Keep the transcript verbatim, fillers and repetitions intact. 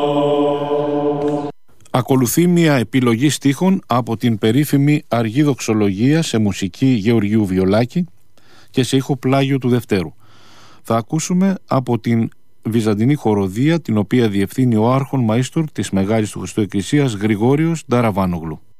Ακολουθεί μια επιλογή στίχων από την περίφημη Αργή Δοξολογία σε μουσική Γεωργίου Βιολάκη και σε ήχο Πλάγιο του Δευτέρου. Θα ακούσουμε από την Βυζαντινή χοροδία, την οποία διευθύνει ο άρχον μαΐστορ της Μεγάλης του Χριστού Εκκλησίας Γρηγόριος Νταραβάνογλου.